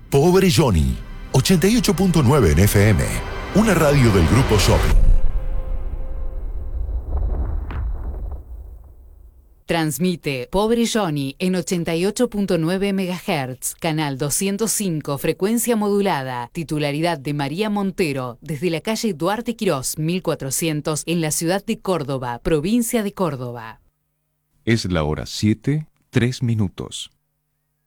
Pobre Johnny, 88.9 en FM, una radio del Grupo Shopping. Transmite Pobre Johnny en 88.9 MHz, canal 205, frecuencia modulada, titularidad de María Montero, desde la calle Duarte Quirós, 1400, en la ciudad de Córdoba, provincia de Córdoba. Es la hora 7:03.